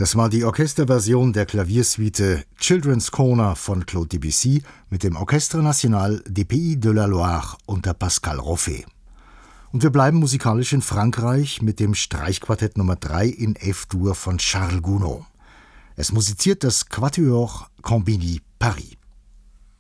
Das war die Orchesterversion der Klaviersuite Children's Corner von Claude Debussy mit dem Orchestre National des Pays de la Loire unter Pascal Roffet. Und wir bleiben musikalisch in Frankreich mit dem Streichquartett Nummer 3 in F-Dur von Charles Gounod. Es musiziert das Quatuor Combini Paris.